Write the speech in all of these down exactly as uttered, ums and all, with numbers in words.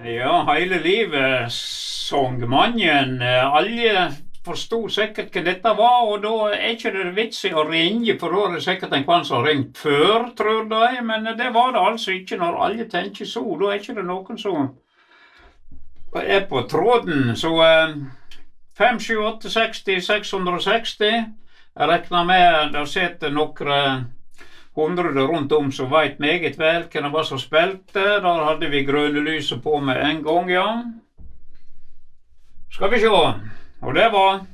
Ja, hele livet sang mangen. Alle forstod sikkert hva dette var, og da er ikke det vits i å ringe, for da er det sikkert en kvann som har ringt før, tror de, men det var det altså ikke når alle tenker så. Da er ikke det noen som er på tråden. Så fem, sju, åtte, seksti, seks hundre og seksti. Jeg regner med det sitter noen hundre rundt om som vet meget vel hva det var som spilte. Der hadde vi grønne lyset på med en gang, ja. Skal vi se. Og det var...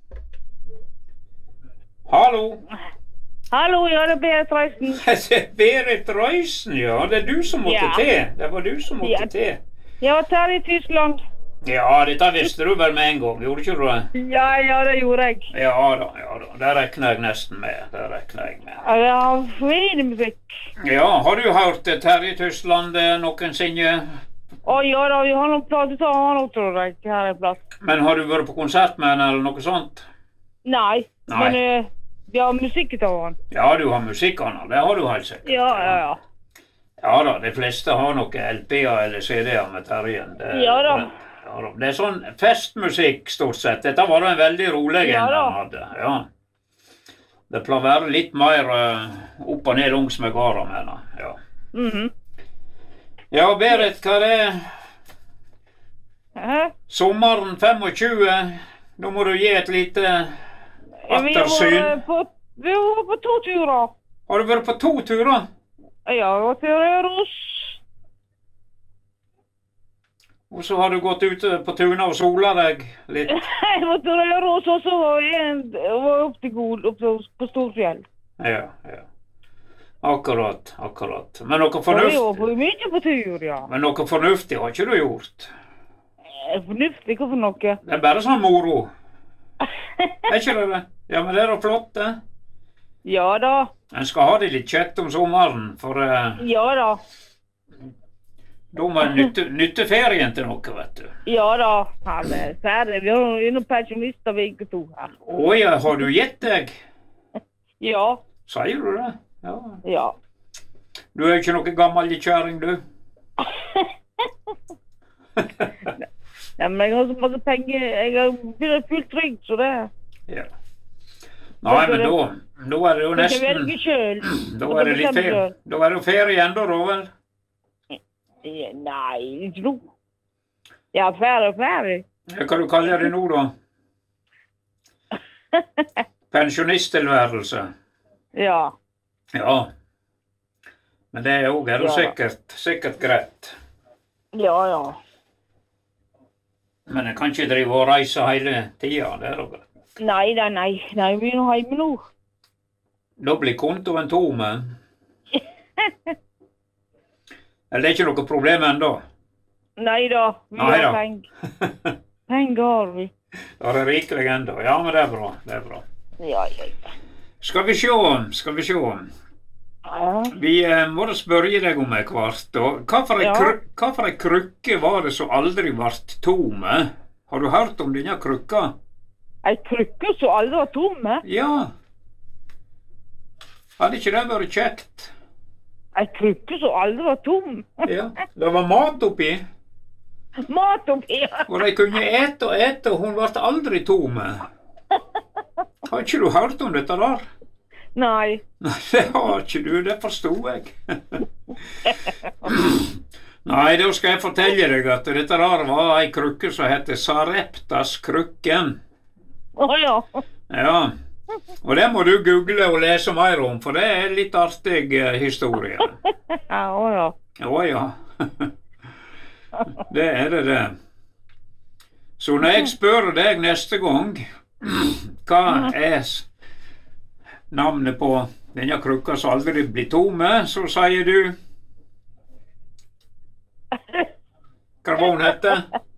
Hallo? Hallo, ja, det er Berit Røysen. Det er Berit Røysen, ja. Det er du som måtte Ja. til. Det var du som måtte Ja. til. Jeg var her i Tyskland. Ja, dette visste du vel med en gang, gjorde ikke du det? Ja, ja, det gjorde jeg. Ja da, ja da. Det regner jeg nesten med. Det regner jeg med. Ja, fin musikk. Ja, har du hørt Terje Tysland noensinne? Å ja da, vi har noen plass, så har noen, tror jeg, her en plass. Men har du vært på konsert med henne eller noe sånt? Nei, Nei. men uh, vi har musikk av han. Ja, du har musikkanal, det har du helt sikkert. Ja, ja, ja. Ja da, de fleste har noen L P-er eller C D-er med Terjen. Det, Ja da. Ja, da. Det er sånn festmusikk stort sett. Dette var da en veldig rolig Ja en da. han hadde. Ja. Det pleier å være litt mer uh, opp og ned langs med gården med henne. Ja. Mhm. Ja, Berit, hva er det? Hæ? Sommeren tjuefem, nå må du gi et lite Ja, vi ettersyn. var på, vi var på to turer. Har du vært på to turer? Ja, vi var til Røros. Og så har du gått ut på tunet og sola deg litt. Jeg var til Røros, og så var vi en- var opp til Gol, opp til, på Storfjell. Ja, ja. Akkurat, akkurat. Men noe Så vi fornuftig, var på mye på tur, ja. men noe fornuftig har ikke du gjort. Eh, Fornuftig, hva for noe? Det er bare sånn moro. Er ikke det det? Ja, men det er da flott, det. Ja da, En skal ha det litt kjekt om sommeren, for uh, ja da, da må en nytte, nytte ferien til noe, vet du. ja da. Han er ferdig. Vi har jo noen pensjonister begge to her. Å ja, har du gitt deg? Ja, Sier du det? Ja. ja. Du er jo ikke noe gammel kjæring, du. Ja, men jeg har så masse penger. Jeg har begynt fullt trygg, så det Ja. Nei, men da, da er det jo jeg kan nesten velge selv. Da er det litt ferie. Da er det jo ferie ennå, da vel? Ja, nei, ikke nå. Ja, ferdig, ferdig. Ja, hva du kaller det nå, da? Pensjonisttilværelse. Ja, Ja. Men det er jo er jo Ja. sikkert, sikkert greit. ja, ja. Men jeg kan ikke drive og reise hele tida. Det er da greit. Nei, nei, nei. Nei, vi er nå hjemme nå. Da blir kontoen tom. eh. Eller det er ikke noe problem ennå. Nei da, vi Nei da. har penger. Penger har vi. Da er det rikelig ennå. Ja, men det er bra. Det er bra. Ja, ja, ja. Skal vi sjå, skal vi sjå. Ja. Vi eh, må da spørre deg om et kvart. og Hva for ei Ja. kru- hva for ei krykke var det som aldri ble tom? eh? Har du hørt om denne krukka? Ei krykke som aldri var tomme. Ja. Hadde ikke det vært kjekt? Ei krykke som aldri var tom. Ja. Det var mat oppi, Mat oppi. og de kunne ete og ete, og hun ble aldri tom. Har ikke du hørt om dette der? Nei. Nei, det har ikke du, det forstod jeg. Nei, da skal jeg fortelle deg at dette der var ei krukke som heter Sareptas krukken. Å ja. Ja, og det må du google og lese mer om, for det er litt artig eh, historie. Ja, å ja. Å ja. Det er det, det. Så når jeg spør deg neste gang, hva er s- navnet på denne krukka som aldri blir tomme, så sier du Hva var hun hette?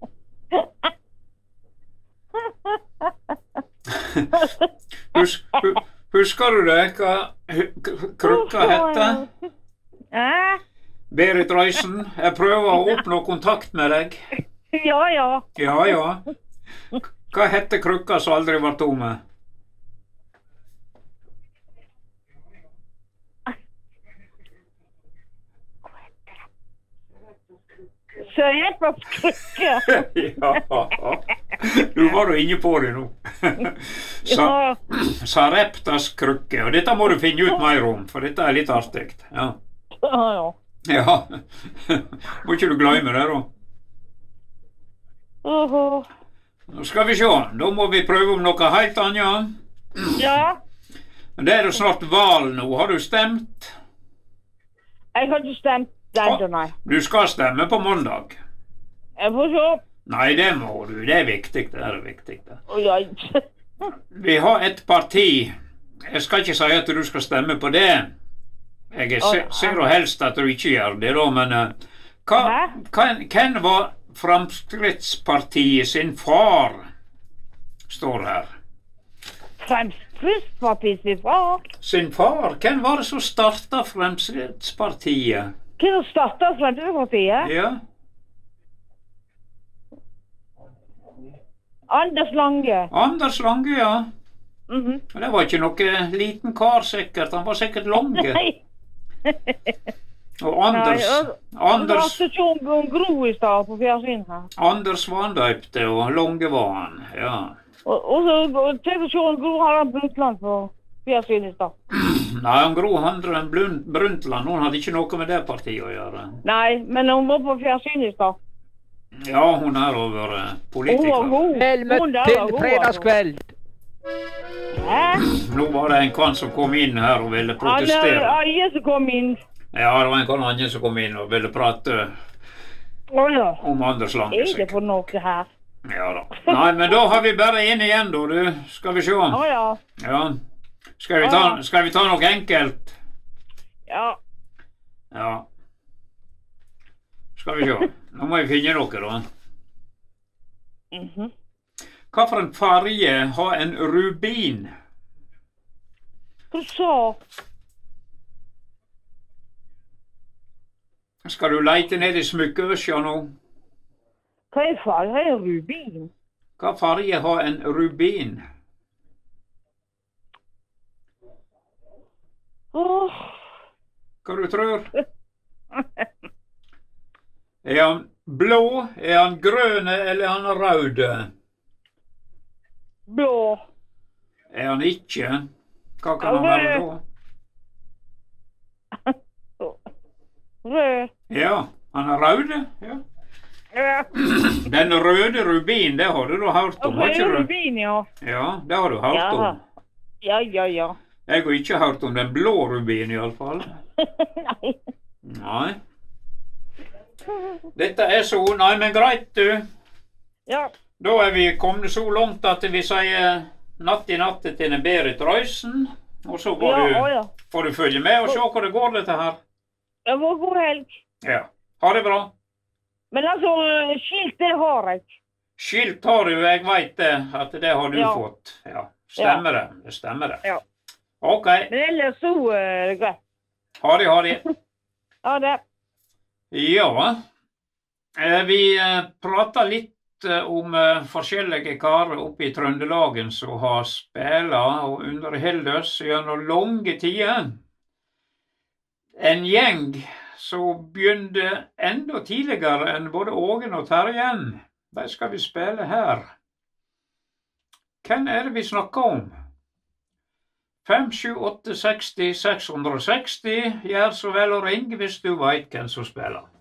Hus, hu- husker du det, hva hu- k- krukka hette? Hæ? Berit Røysen, jeg prøver å oppnå kontakt med deg. Ja, ja. Ja, ja. Hva hette krukka som aldri var tomme? Sørhjelperskrukke. Ja, nå var du inne på det nå. Sa, Ja. Sareptas-krukke, og dette må du finne ut mer om, for dette er litt artig. Ja. Ja, ja. Ja. Må ikke du glemme det da. Åhå. Nå skal vi se, da må vi prøve om noe helt annet. Ja, Det er jo snart valg nå, har du stemt? jeg har ikke stemt den, da, nei. Du skal stemme på mandag. Jeg får se. Nei, det må du, det er viktig, det er viktig. Det. Å, ja. Vi har et parti, jeg skal ikke si at du skal stemme på det. Jeg er, se, ser jo helst at du ikke gjør det da, men uh, hva, hvem, hvem var Fremskrittspartiet sin far, står her. Fremskrittspartiet sin far? Sin far? Hvem var det som startet Fremskrittspartiet? Hvem som startet Fremskrittspartiet? Ja, Anders Lange. Anders Lange, ja. Mhm. Det var ikke noe liten kar sikkert, han var sikkert Lange. Nei. Og Anders, Nei, og- Anders, Det var ikke om Gro i stad på fjernsyn her. Anders Svandøypte og Lange var han, ja. Og, og så og tenk å se om Gro Harald Brundtland på fjernsyn i stad. Nei, han Gro Handren Blund- Brundtland, hun hadde ikke noe med det partiet å gjøre. Nei, men hun var på fjernsyn i stad. Ja, hun er over uh, Hun var politiker. god. Vel møtt Hun der til var god, fredagskveld. altså. Hæ? Nå var det en kan som kom inn her og ville Han er protestere. alle som kom inn. Ja, det var en kan annen som kom inn og ville prate Å ja. om Anders Lange. Er det sikkert. for noe her? Ja da. Nei, men da har vi bare en igjen, da, du. Skal vi se. Å ja. Ja. Skal vi ta, skal vi ta noe enkelt? Ja. Ja. Skal vi se. Nå må jeg finne noe, da. Mhm. Hva for en farge har en rubin? Hva du sa? Skal du leite ned i smykkeøsja nå? Hva er farge? Hva er rubin? Hva farge har en rubin? Åh. Hva du tror? Er han blå, er han grønn eller er han rød? Blå. Er han ikke? Hva kan han være da? Rød. Ja, han er rød, ja. Ja. Den røde rubin, det har du da hørt om, har ikke Rød du? rubin, ja. Ja, det har du hørt Ja. om. Ja, ja, ja. Jeg har ikke hørt om den blå rubin i alle fall. Nei. Nei. Dette er så, nei, men greit du. Ja. Da er vi kommet så langt at vi sier natt i natt til en Berit Røysen. Og så får, Ja, å du, ja. får du følge med og se hvor det går dette her. Det var god helg. Ja. Ha det bra. Men altså, skilt det har jeg. Skilt har du, jeg vet det, at det har du Ja. fått. Ja, stemmer det. Det stemmer det. Ja. Ok. Men ellers så er det greit. Ha det, ha det. Ha det. Ja, eh, vi eh, prater litt eh, om eh, forskjellige karer oppe i Trøndelagen som har spillet og underholdt oss gjennom lange tider. En gjeng som begynte enda tidligere enn både Ågen og Terjen. De skal vi spille her. Hvem er det vi snakker om? fem sju åtte seksti seks seksti. Gjør så vel å ringe hvis du vet hvem som spiller.